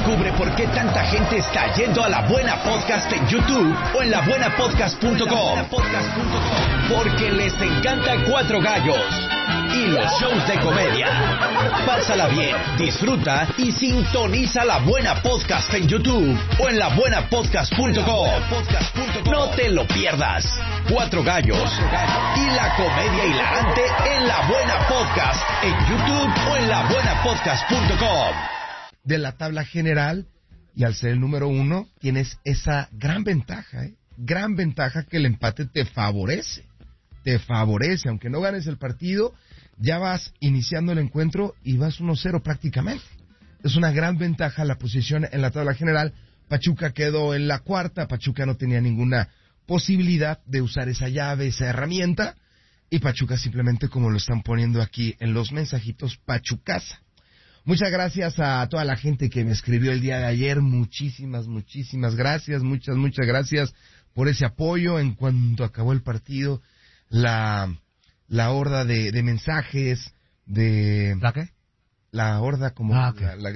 Descubre por qué tanta gente está yendo a La Buena Podcast en YouTube o en labuenapodcast.com. Porque les encanta Cuatro Gallos y los shows de comedia. Pásala bien, disfruta y sintoniza La Buena Podcast en YouTube o en labuenapodcast.com. No te lo pierdas. Cuatro Gallos y la comedia hilarante en La Buena Podcast en YouTube o en labuenapodcast.com. De la tabla general, y al ser el número 1 tienes esa gran ventaja, gran ventaja que el empate te favorece, aunque no ganes el partido, ya vas iniciando el encuentro y vas 1-0 prácticamente. Es una gran ventaja la posición en la tabla general. Pachuca quedó en la cuarta, Pachuca no tenía ninguna posibilidad de usar esa llave, esa herramienta, y Pachuca simplemente, como lo están poniendo aquí en los mensajitos, Pachucaza. Muchas gracias a toda la gente que me escribió el día de ayer, muchísimas gracias, muchas gracias por ese apoyo. En cuanto acabó el partido, la horda de mensajes, de... ¿La qué? La horda como okay. la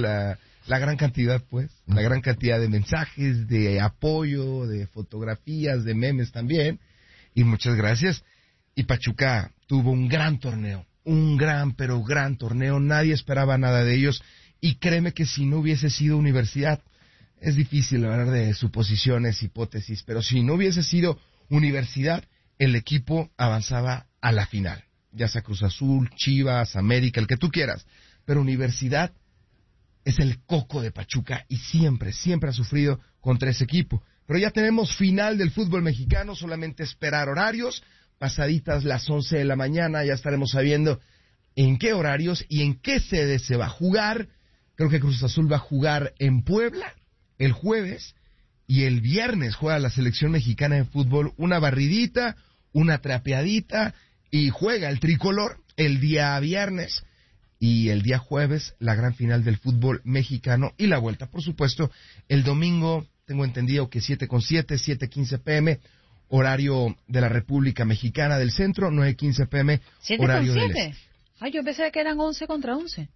gran cantidad, pues, la gran cantidad de mensajes, de apoyo, de fotografías, de memes también, y muchas gracias. Y Pachuca tuvo un gran torneo, un gran torneo, nadie esperaba nada de ellos, y créeme que si no hubiese sido Universidad, es difícil hablar de suposiciones, hipótesis, pero si no hubiese sido Universidad, el equipo avanzaba a la final, ya sea Cruz Azul, Chivas, América, el que tú quieras, pero Universidad es el coco de Pachuca y siempre ha sufrido contra ese equipo. Pero ya tenemos final del fútbol mexicano, solamente esperar horarios. Pasaditas las 11 de la mañana ya estaremos sabiendo en qué horarios y en qué sede se va a jugar. Creo que Cruz Azul va a jugar en Puebla el jueves y el viernes juega la selección mexicana de fútbol una barridita, una trapeadita y juega el tricolor el día viernes. Y el día jueves, la gran final del fútbol mexicano y la vuelta, por supuesto, el domingo, tengo entendido que 7:07, 7:15 p.m., horario de la República Mexicana del Centro, 9:15 p.m., horario del Este. Ay, yo pensé que eran 11 contra 11.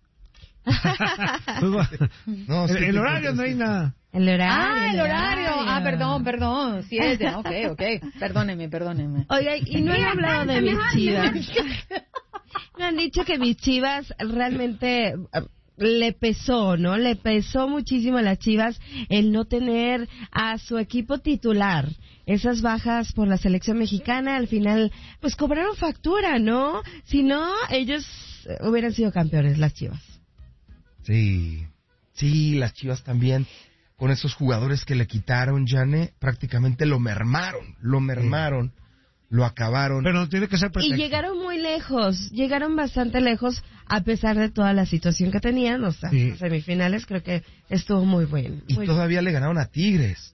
No, el horario no hay nada. El horario. Perdón. 7. Ok. Perdóneme. Oiga, y no he hablado de mis Chivas. Me han dicho que mis Chivas realmente le pesó, ¿no? Le pesó muchísimo a las Chivas el no tener a su equipo titular. Esas bajas por la selección mexicana, al final, pues cobraron factura, ¿no? Si no, ellos hubieran sido campeones, las Chivas. Sí, las Chivas también, con esos jugadores que le quitaron, Jane, prácticamente lo mermaron, lo acabaron. Pero no tiene que ser perfecto. Y llegaron muy lejos, llegaron bastante lejos, a pesar de toda la situación que tenían, o sea, sí. Semifinales creo que estuvo muy bien. Y todavía le ganaron a Tigres,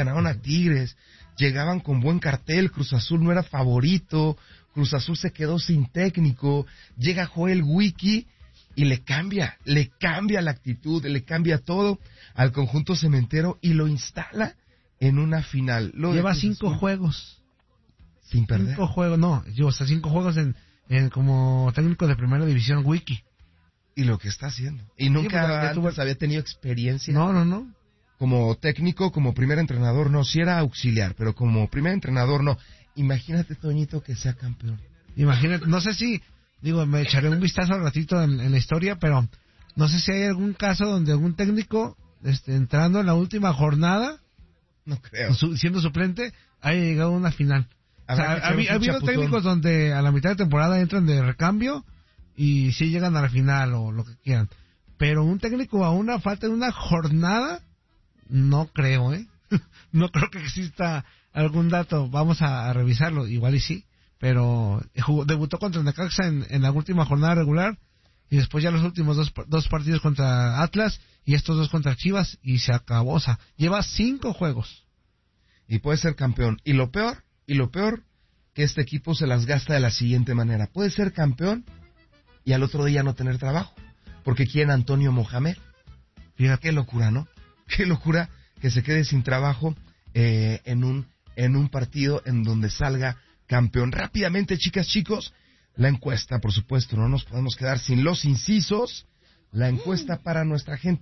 llegaban con buen cartel, Cruz Azul no era favorito, Cruz Azul se quedó sin técnico, llega Joel Wiki y le cambia la actitud, le cambia todo al conjunto cementero y lo instala en una final. Lleva 5 juegos. Sin perder. 5 juegos, no, lleva hasta 5 juegos en como técnico de primera división, Wiki. Y lo que está haciendo. Y nunca antes había tenido experiencia. No. Como técnico, como primer entrenador, no. Sí era auxiliar, pero como primer entrenador, no. Imagínate, Toñito, que sea campeón. Imagínate, no sé si, me echaré un vistazo al ratito en la historia, pero no sé si hay algún caso donde algún técnico, entrando en la última jornada, no creo, siendo suplente, haya llegado a una final. O sea, ha habido técnicos donde a la mitad de temporada entran de recambio y sí llegan a la final o lo que quieran. Pero un técnico a una falta de una jornada, no creo, No creo que exista algún dato. Vamos a revisarlo, igual y sí. Pero debutó contra Necaxa en la última jornada regular y después ya los últimos dos partidos contra Atlas y estos 2 contra Chivas y se acabó. O sea, lleva 5 juegos. Y puede ser campeón. Y lo peor, que este equipo se las gasta de la siguiente manera. Puede ser campeón y al otro día no tener trabajo. Porque quieren a Antonio Mohamed. Fíjate, qué locura, ¿no? Qué locura que se quede sin trabajo en un partido en donde salga campeón. Rápidamente, chicas, chicos, la encuesta, por supuesto, no nos podemos quedar sin los incisos. La encuesta para nuestra gente.